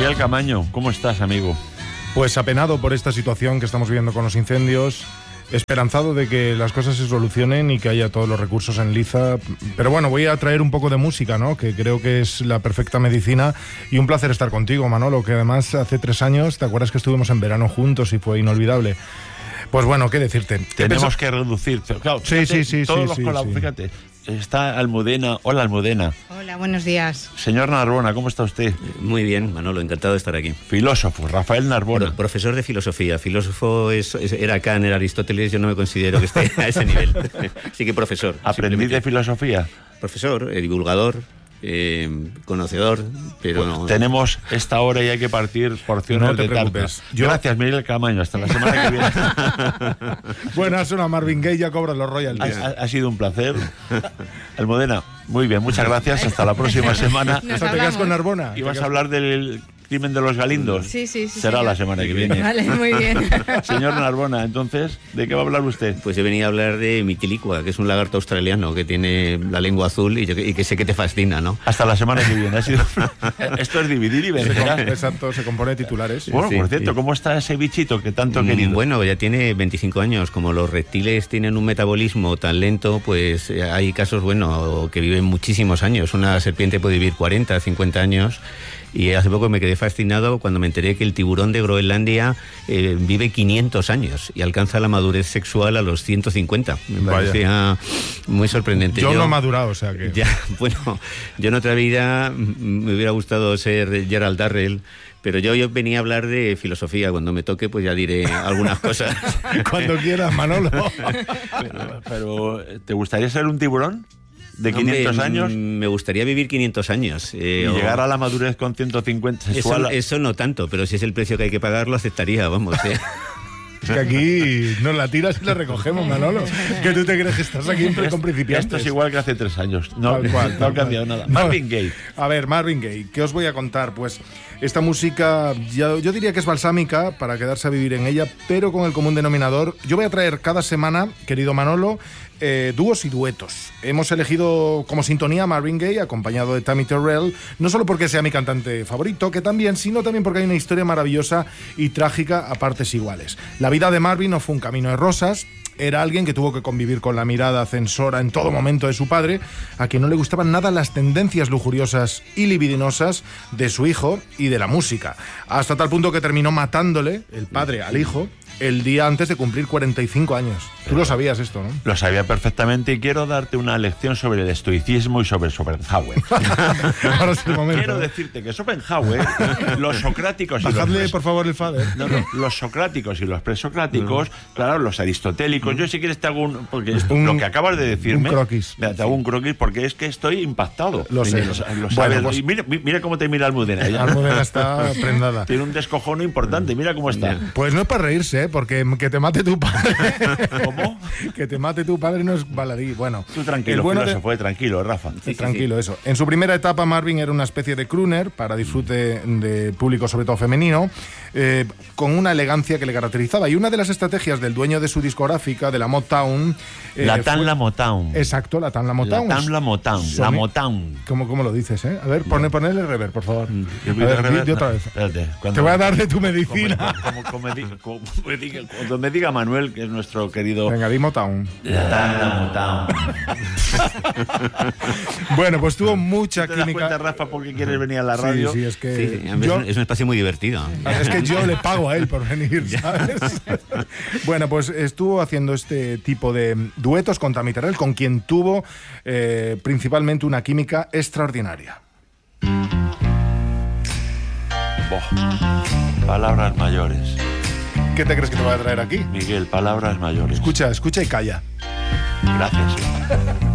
Miguel Camaño, ¿cómo estás, amigo? Pues apenado por esta situación que estamos viviendo con los incendios, esperanzado de que las cosas se solucionen y que haya todos los recursos en liza. Pero bueno, voy a traer un poco de música, ¿no? Que creo que es la perfecta medicina. Y un placer estar contigo, Manolo, que además hace 3 años, ¿te acuerdas que estuvimos en verano juntos y fue inolvidable? Pues bueno, ¿qué decirte? Tenemos que reducir. Claro, fíjate, sí. Fíjate, está Almudena. Hola, Almudena. Hola, buenos días. Señor Narbona, ¿cómo está usted? Muy bien, Manolo, encantado de estar aquí. Filósofo, Rafael Narbona. Profesor de filosofía. Filósofo era Kant, era Aristóteles, yo no me considero que esté a ese nivel. Así que profesor. ¿Aprendí de filosofía? Profesor, divulgador, conocedor, pero... Pues tenemos esta hora y hay que partir porciones de tarta. Gracias, Miguel Camaño. Hasta la semana que viene. Bueno, suena Marvin Gaye, ya cobran los royalties. Ha sido un placer. Almudena, muy bien, muchas gracias. Hasta la próxima semana. ¿Te quedas con Narbona? ¿Y vas a hablar del crimen de los Galindos? Sí. Será señor. la semana que viene. Vale, muy bien. Señor Narbona, entonces, ¿de qué va a hablar usted? Pues yo venía a hablar de Mitilicua, que es un lagarto australiano que tiene la lengua azul y que sé que te fascina, ¿no? Hasta la semana que viene. Esto es dividir y vencer. Exacto, se compone de titulares. Bueno, Sí, por cierto, sí. ¿cómo está ese bichito que tanto he querido? Bueno, ya tiene 25 años. Como los reptiles tienen un metabolismo tan lento, pues hay casos, que viven muchísimos años. Una serpiente puede vivir 40, 50 años. Y hace poco me quedé fascinado cuando me enteré que el tiburón de Groenlandia vive 500 años y alcanza la madurez sexual a los 150. Me parecía muy sorprendente. Yo no he madurado, o sea que... Ya, yo en otra vida me hubiera gustado ser Gerald Darrell, pero yo venía a hablar de filosofía. Cuando me toque, pues ya diré algunas cosas. Cuando quieras, Manolo. Pero ¿te gustaría ser un tiburón? ¿De 500 años? Me gustaría vivir 500 años. Y llegar a la madurez con 150 sexual. Eso no tanto, pero si es el precio que hay que pagar, lo aceptaría, vamos. Es que aquí nos la tiras y la recogemos, Manolo. Que tú te crees que estás aquí con principiantes. Esto es igual que hace 3 años. No ha cambiado nada. No. Marvin Gaye. A ver, Marvin Gaye, ¿qué os voy a contar? Pues esta música, yo diría que es balsámica para quedarse a vivir en ella, pero con el común denominador. Yo voy a traer cada semana, querido Manolo, dúos y duetos. Hemos elegido como sintonía a Marvin Gaye, acompañado de Tammy Terrell, no solo porque sea mi cantante favorito, que también, sino también porque hay una historia maravillosa y trágica a partes iguales. La vida de Marvin no fue un camino de rosas. Era alguien que tuvo que convivir con la mirada censora en todo momento de su padre, a quien no le gustaban nada las tendencias lujuriosas y libidinosas de su hijo y de la música, hasta tal punto que terminó matándole, el padre al hijo, el día antes de cumplir 45 años. Tú lo sabías esto, ¿no? Lo sabía perfectamente y quiero darte una lección sobre el estoicismo y sobre Schopenhauer. Ahora es el momento. Quiero decirte que Schopenhauer, los socráticos y Bajadle, por favor, el fader. los socráticos y los presocráticos, claro, los aristotélicos. Yo si quieres te hago porque lo que acabas de decirme, un croquis. Te hago un croquis porque es que estoy impactado. Lo sé. Bueno, pues, y mira cómo te mira Almudena. Almudena está prendada. Tiene un descojono importante, mira cómo está. Pues no es para reírse, porque que te mate tu padre. ¿Cómo? Que te mate tu padre no es baladí. Bueno, tú tranquilo, filósofo, tranquilo, Rafa. Sí, tranquilo, eso. En su primera etapa, Marvin era una especie de crooner para disfrute de público, sobre todo femenino, con una elegancia que le caracterizaba. Y una de las estrategias del dueño de su discográfica, de la Motown... la Motown. Exacto, la Motown. La Motown. ¿Cómo lo dices, eh? A ver, ponle rever, por favor. A ver, di otra vez. Espérate, te voy a dar de tu medicina. Cuando me diga Manuel, que es nuestro querido... Venga, di Motown. La Motown. Bueno, pues tuvo mucha ¿Te das química. cuenta, Rafa, por qué quieres venir a la radio? Sí, es que... Sí, es un espacio muy divertido. Es que yo le pago a él por venir, ¿sabes? Bueno, pues estuvo haciendo este tipo de duetos con Tammy Terrell, con quien tuvo principalmente una química extraordinaria. Palabras mayores. ¿Qué te crees que te voy a traer aquí? Miguel, palabras mayores. Escucha y calla. Gracias.